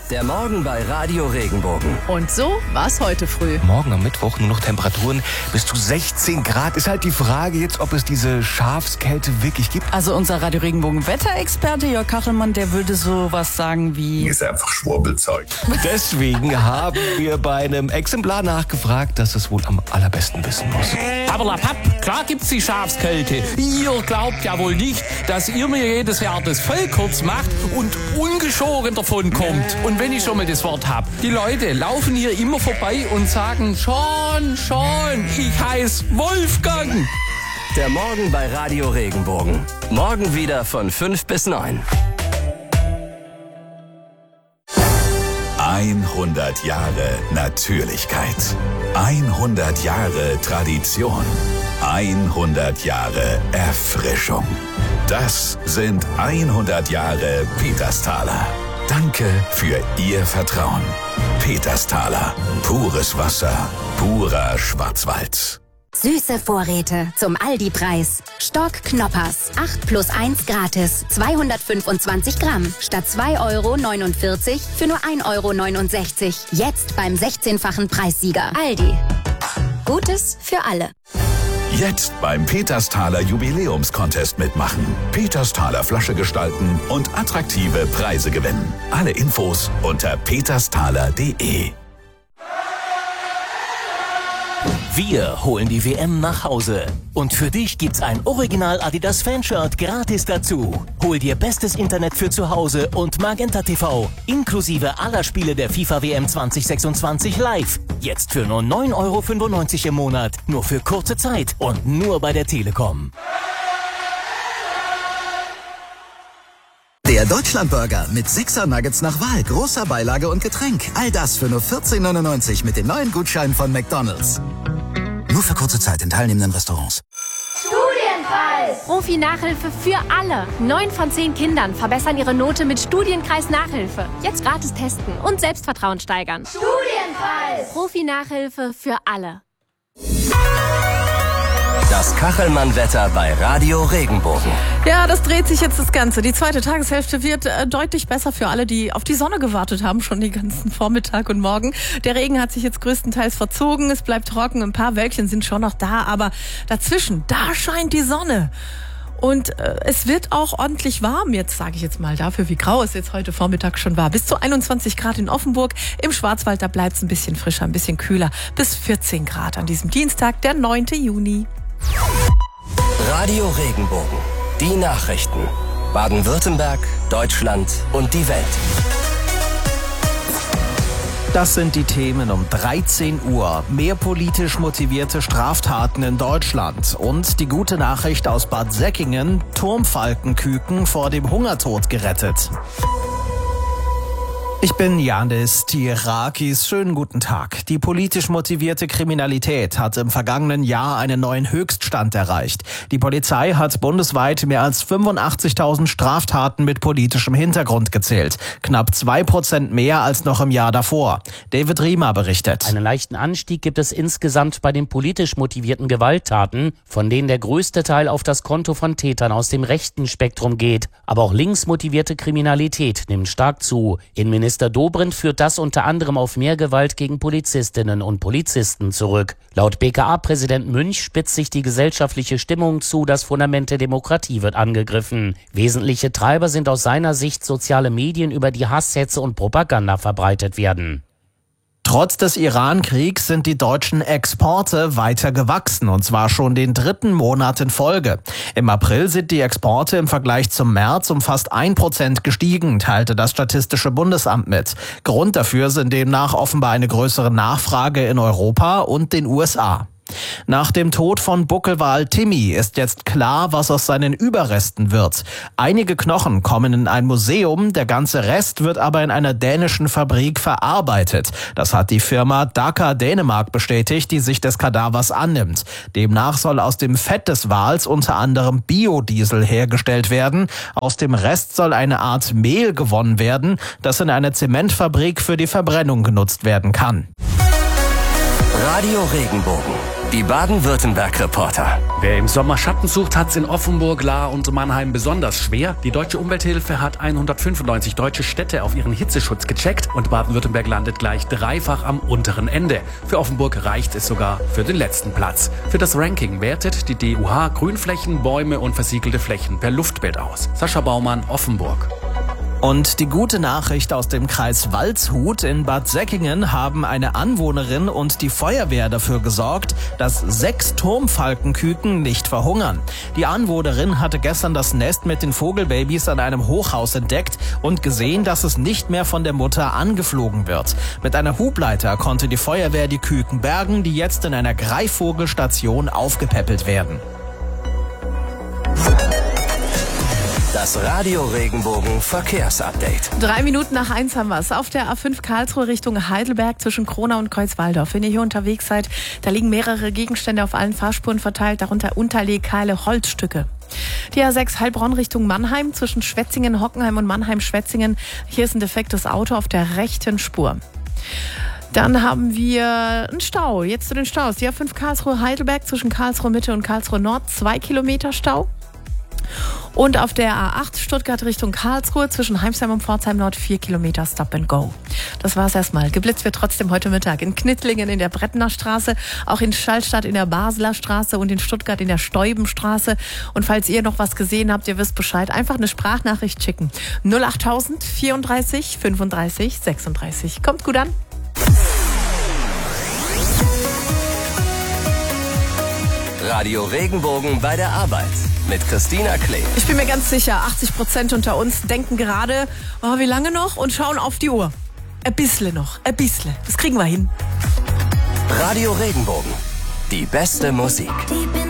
Der Morgen bei Radio Regenbogen. Und so war's heute früh. Morgen am Mittwoch nur noch Temperaturen bis zu 16 Grad. Ist halt die Frage jetzt, ob es diese Schafskälte wirklich gibt. Also unser Radio Regenbogen Wetterexperte Jörg Kachelmann, der würde sowas sagen wie... Ist einfach Schwurbelzeug. Deswegen haben wir bei einem Exemplar nachgefragt, das es wohl am allerbesten wissen muss. Papp, klar gibt's die Schafskälte. Ihr glaubt ja wohl nicht, dass ihr mir jedes Jahr das voll kurz macht und ungeschoren davon kommt. Und wenn ich schon mal das Wort hab, die Leute laufen hier immer vorbei und sagen, schon, ich heiß Wolfgang. Der Morgen bei Radio Regenbogen. Morgen wieder von 5 bis 9. 100 Jahre Natürlichkeit. 100 Jahre Tradition. 100 Jahre Erfrischung. Das sind 100 Jahre Petersthaler. Danke für Ihr Vertrauen. Petersthaler. Pures Wasser. Purer Schwarzwald. Süße Vorräte zum Aldi-Preis. Stock Knoppers. 8 plus 1 gratis. 225 Gramm. Statt 2,49 € für nur 1,69 €. Jetzt beim 16-fachen Preissieger. Aldi. Gutes für alle. Jetzt beim Petersthaler Jubiläumscontest mitmachen. Petersthaler Flasche gestalten und attraktive Preise gewinnen. Alle Infos unter petersthaler.de. Wir holen die WM nach Hause. Und für dich gibt's ein Original Adidas Fanshirt gratis dazu. Hol dir bestes Internet für zu Hause und Magenta TV. Inklusive aller Spiele der FIFA WM 2026 live. Jetzt für nur 9,95 € im Monat. Nur für kurze Zeit und nur bei der Telekom. Der Deutschlandburger mit 6er Nuggets nach Wahl, großer Beilage und Getränk. All das für nur 14,99 € mit den neuen Gutscheinen von McDonald's. Nur für kurze Zeit in teilnehmenden Restaurants. Studienpreis! Profi-Nachhilfe für alle. 9 von 10 Kindern verbessern ihre Note mit Studienkreis-Nachhilfe. Jetzt gratis testen und Selbstvertrauen steigern. Studienpreis! Profi-Nachhilfe für alle. Das Kachelmann-Wetter bei Radio Regenbogen. Ja, das dreht sich jetzt das Ganze. Die zweite Tageshälfte wird deutlich besser für alle, die auf die Sonne gewartet haben, schon den ganzen Vormittag und Morgen. Der Regen hat sich jetzt größtenteils verzogen, es bleibt trocken, ein paar Wölkchen sind schon noch da, aber dazwischen, da scheint die Sonne. Und es wird auch ordentlich warm, jetzt sage ich jetzt mal dafür, wie grau es jetzt heute Vormittag schon war. Bis zu 21 Grad in Offenburg, im Schwarzwald, da bleibt es ein bisschen frischer, ein bisschen kühler. Bis 14 Grad an diesem Dienstag, der 9. Juni. Radio Regenbogen. Die Nachrichten. Baden-Württemberg, Deutschland und die Welt. Das sind die Themen um 13 Uhr. Mehr politisch motivierte Straftaten in Deutschland. Und die gute Nachricht aus Bad Säckingen: Turmfalkenküken vor dem Hungertod gerettet. Ich bin Janis Tirakis. Schönen guten Tag. Die politisch motivierte Kriminalität hat im vergangenen Jahr einen neuen Höchststand erreicht. Die Polizei hat bundesweit mehr als 85.000 Straftaten mit politischem Hintergrund gezählt. Knapp 2% mehr als noch im Jahr davor. David Riemer berichtet. Einen leichten Anstieg gibt es insgesamt bei den politisch motivierten Gewalttaten, von denen der größte Teil auf das Konto von Tätern aus dem rechten Spektrum geht. Aber auch links motivierte Kriminalität nimmt stark zu. Innenminister Dobrindt führt das unter anderem auf mehr Gewalt gegen Polizistinnen und Polizisten zurück. Laut BKA-Präsident Münch spitzt sich die gesellschaftliche Stimmung zu, das Fundament der Demokratie wird angegriffen. Wesentliche Treiber sind aus seiner Sicht soziale Medien, über die Hasshetze und Propaganda verbreitet werden. Trotz des Iran-Kriegs sind die deutschen Exporte weiter gewachsen, und zwar schon den 3. Monat in Folge. Im April sind die Exporte im Vergleich zum März um fast 1% gestiegen, teilte das Statistische Bundesamt mit. Grund dafür sind demnach offenbar eine größere Nachfrage in Europa und den USA. Nach dem Tod von Buckelwal Timmy ist jetzt klar, was aus seinen Überresten wird. Einige Knochen kommen in ein Museum, der ganze Rest wird aber in einer dänischen Fabrik verarbeitet. Das hat die Firma Daka Dänemark bestätigt, die sich des Kadavers annimmt. Demnach soll aus dem Fett des Wals unter anderem Biodiesel hergestellt werden. Aus dem Rest soll eine Art Mehl gewonnen werden, das in einer Zementfabrik für die Verbrennung genutzt werden kann. Radio Regenbogen. Die Baden-Württemberg-Reporter. Wer im Sommer Schatten sucht, hat's in Offenburg, Lahr und Mannheim besonders schwer. Die Deutsche Umwelthilfe hat 195 deutsche Städte auf ihren Hitzeschutz gecheckt und Baden-Württemberg landet gleich dreifach am unteren Ende. Für Offenburg reicht es sogar für den letzten Platz. Für das Ranking wertet die DUH Grünflächen, Bäume und versiegelte Flächen per Luftbild aus. Sascha Baumann, Offenburg. Und die gute Nachricht aus dem Kreis Waldshut in Bad Säckingen haben eine Anwohnerin und die Feuerwehr dafür gesorgt, dass 6 Turmfalkenküken nicht verhungern. Die Anwohnerin hatte gestern das Nest mit den Vogelbabys an einem Hochhaus entdeckt und gesehen, dass es nicht mehr von der Mutter angeflogen wird. Mit einer Hubleiter konnte die Feuerwehr die Küken bergen, die jetzt in einer Greifvogelstation aufgepäppelt werden. Das Radio Regenbogen Verkehrsupdate. 3 Minuten nach 1 haben wir es. Auf der A5 Karlsruhe Richtung Heidelberg zwischen Kronau und Kreuzwaldorf. Wenn ihr hier unterwegs seid, da liegen mehrere Gegenstände auf allen Fahrspuren verteilt, darunter unterlegale Holzstücke. Die A6 Heilbronn Richtung Mannheim zwischen Schwetzingen, Hockenheim und Mannheim-Schwetzingen. Hier ist ein defektes Auto auf der rechten Spur. Dann haben wir einen Stau. Jetzt zu den Staus. Die A5 Karlsruhe Heidelberg zwischen Karlsruhe Mitte und Karlsruhe Nord 2 Kilometer Stau. Und auf der A8 Stuttgart Richtung Karlsruhe zwischen Heimsheim und Pforzheim Nord 4 Kilometer Stop and Go. Das war's erstmal. Geblitzt wird trotzdem heute Mittag in Knittlingen in der Brettener Straße, auch in Schallstadt in der Basler Straße und in Stuttgart in der Steubenstraße. Und falls ihr noch was gesehen habt, ihr wisst Bescheid, einfach eine Sprachnachricht schicken. 08000 34 35 36. Kommt gut an. Radio Regenbogen bei der Arbeit mit Christina Klee. Ich bin mir ganz sicher, 80% unter uns denken gerade, oh, wie lange noch? Und schauen auf die Uhr. Ein bisschen noch, ein bisschen. Das kriegen wir hin. Radio Regenbogen. Die beste Musik.